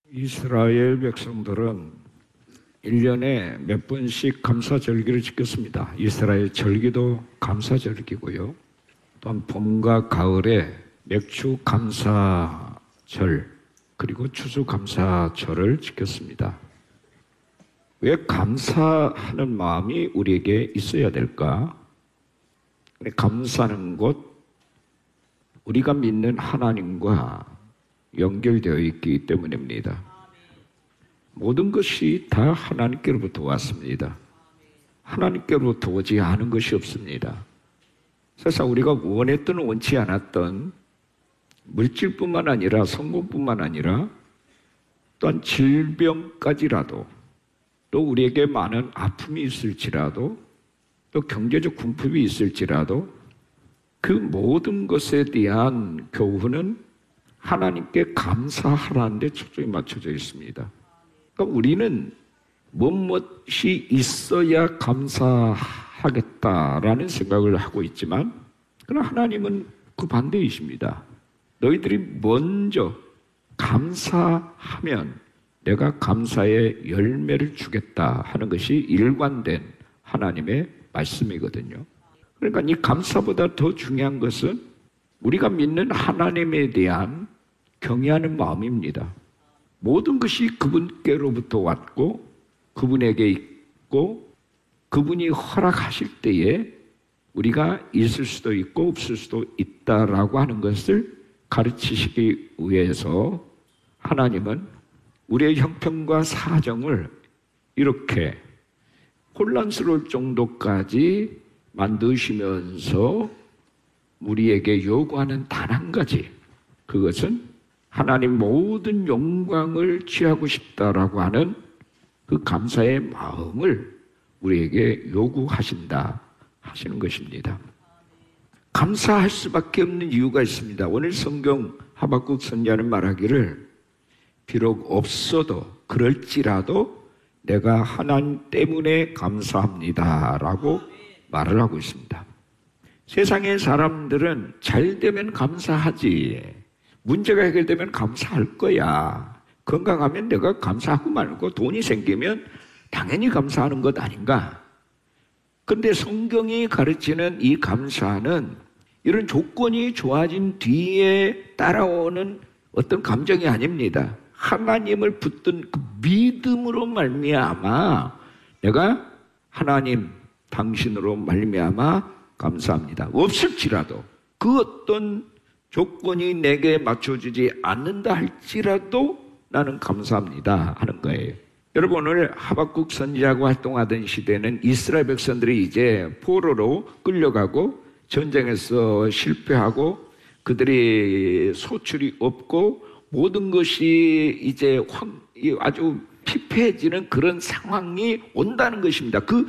이스라엘 백성들은 1년에 몇 번씩 감사절기를 지켰습니다. 이스라엘 절기도 감사절기고요. 또한 봄과 가을에 맥주 감사절 그리고 추수 감사절을 지켰습니다. 왜 감사하는 마음이 우리에게 있어야 될까? 감사하는 것, 우리가 믿는 하나님과 연결되어 있기 때문입니다. 모든 것이 다 하나님께로부터 왔습니다. 하나님께로부터 오지 않은 것이 없습니다. 사실 우리가 원했던 원치 않았던 물질뿐만 아니라 성공뿐만 아니라 또한 질병까지라도 또 우리에게 많은 아픔이 있을지라도 또 경제적 궁핍이 있을지라도 그 모든 것에 대한 교훈은 하나님께 감사하라는 데 초점이 맞춰져 있습니다. 그러니까 우리는 무엇이 있어야 감사하겠다라는 생각을 하고 있지만 그러나 하나님은 그 반대이십니다. 너희들이 먼저 감사하면 내가 감사의 열매를 주겠다 하는 것이 일관된 하나님의 말씀이거든요. 그러니까 이 감사보다 더 중요한 것은 우리가 믿는 하나님에 대한 경외하는 마음입니다. 모든 것이 그분께로부터 왔고 그분에게 있고 그분이 허락하실 때에 우리가 있을 수도 있고 없을 수도 있다라고 하는 것을 가르치시기 위해서 하나님은 우리의 형편과 사정을 이렇게 혼란스러울 정도까지 만드시면서 우리에게 요구하는 단 한 가지, 그것은 하나님 모든 영광을 취하고 싶다라고 하는 그 감사의 마음을 우리에게 요구하신다 하시는 것입니다. 감사할 수밖에 없는 이유가 있습니다. 오늘 성경 하박국 선지자는 말하기를 비록 없어도 그럴지라도 내가 하나님 때문에 감사합니다 라고 말을 하고 있습니다. 세상의 사람들은 잘 되면 감사하지, 문제가 해결되면 감사할 거야, 건강하면 내가 감사하고 말고 돈이 생기면 당연히 감사하는 것 아닌가. 그런데 성경이 가르치는 이 감사는 이런 조건이 좋아진 뒤에 따라오는 어떤 감정이 아닙니다. 하나님을 붙든 그 믿음으로 말미암아 내가 하나님 당신으로 말미암아 감사합니다. 없을지라도 그 어떤 조건이 내게 맞춰주지 않는다 할지라도 나는 감사합니다 하는 거예요. 여러분, 오늘 하박국 선지자가 활동하던 시대는 이스라엘 백성들이 이제 포로로 끌려가고 전쟁에서 실패하고 그들이 소출이 없고 모든 것이 이제 아주 피폐해지는 그런 상황이 온다는 것입니다. 그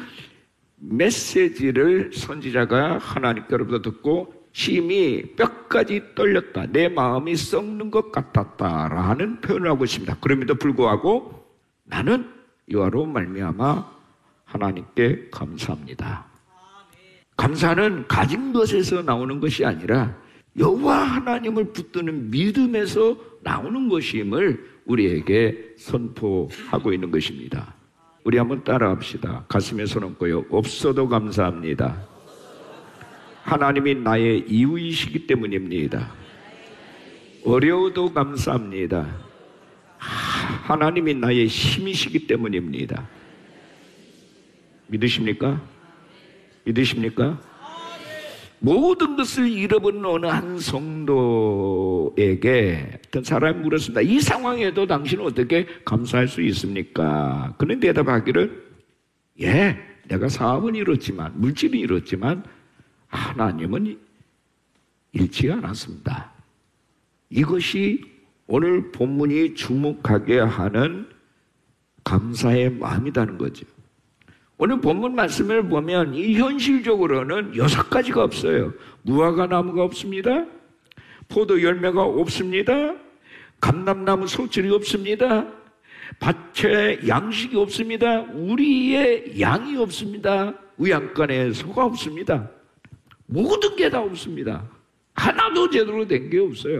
메시지를 선지자가 하나님께로부터 듣고 심히 뼈까지 떨렸다, 내 마음이 썩는 것 같았다라는 표현을 하고 있습니다. 그럼에도 불구하고 나는 여호와로 말미암아 하나님께 감사합니다. 감사는 가진 것에서 나오는 것이 아니라 여호와 하나님을 붙드는 믿음에서 나오는 것임을 우리에게 선포하고 있는 것입니다. 우리 한번 따라합시다. 가슴에 손 얹고요. 없어도 감사합니다. 하나님이 나의 이유이시기 때문입니다. 어려워도 감사합니다. 하나님이 나의 힘이시기 때문입니다. 믿으십니까? 믿으십니까? 모든 것을 잃어버린 어느 한 성도에게 어떤 사람이 물었습니다. 이 상황에도 당신은 어떻게 감사할 수 있습니까? 그는 대답하기를 내가 사업은 잃었지만 물질은 잃었지만 하나님은 잃지 않았습니다. 이것이 오늘 본문이 주목하게 하는 감사의 마음이라는 거죠. 오늘 본문 말씀을 보면 이 현실적으로는 6가지가 없어요. 무화과 나무가 없습니다. 포도 열매가 없습니다. 감람나무 소출이 없습니다. 밭에 양식이 없습니다. 우리의 양이 없습니다. 우양간에 소가 없습니다. 모든 게 다 없습니다. 하나도 제대로 된 게 없어요.